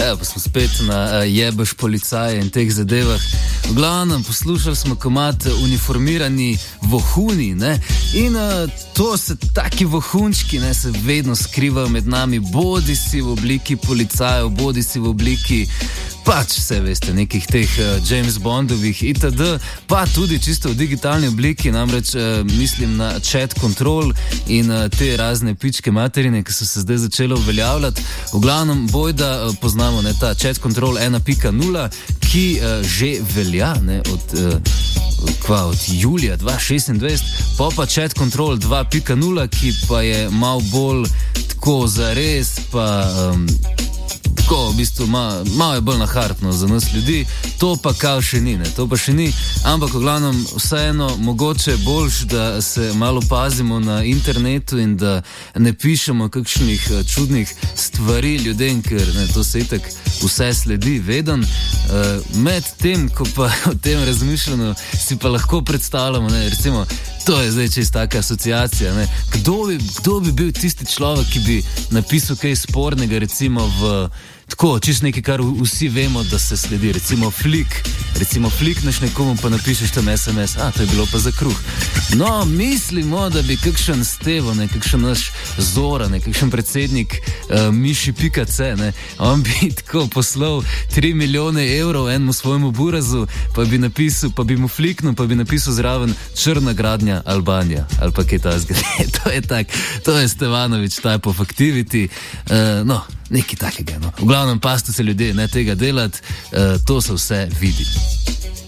Evo, pa smo spet na jebeš policaje in teh zadevah. V glavnem, poslušali smo komad uniformirani vohuni, ne? In to se taki vohunčki, ne, se vedno skrivajo med nami, bodi si v obliki policajev, bodi si v obliki pač, vse veste, nekih teh James Bondovih itd., pa tudi čisto v digitalni obliki, namreč mislim na chat control in te razne pičke materine, ki so se zdaj začele uveljavljati. V glavnem, bojda poznamo, ne, ta chat control 1.0, ki že velja, ne, od julija 2026, pa chat control 2.0, ki pa je malo bolj tako zares, pa tako, v bistvu, malo je bolj naharpno za nas ljudi, to pa kao še ni, ne, to pa še ni, ampak v glavnem vseeno mogoče boljš, da se malo pazimo na internetu in da ne pišemo kakšnih čudnih stvari ljudem, ker ne, to se itak vse sledi veden. Med tem, ko pa o tem razmišljamo, si pa lahko predstavljamo, ne, recimo, to je zdaj čisto taka asociacija, ne, kdo bi bil tisti človek, ki bi napisal kaj spornega, recimo tako, čisto nekaj, kar vsi vemo, da se sledi, recimo flikneš nekomu, pa napišeš tam SMS, to je bilo pa za kruh. No, mislimo, da bi kakšen Stevo, ne, kakšen naš Zora, ne, kakšen predsednik Miši.c, ne, on bi tako poslal 3 milijone evrov enemu svojemu burazu, pa bi napisal, pa bi mu fliknil, pa bi napisal zraven črna gradnja Albanija, ali pa kaj ta zgleda. To je tak, to je Stevanovič type of activity, no, nekaj takega, no. V glavnem, pazite se ljudje, ne tega delati, to se vse vidi.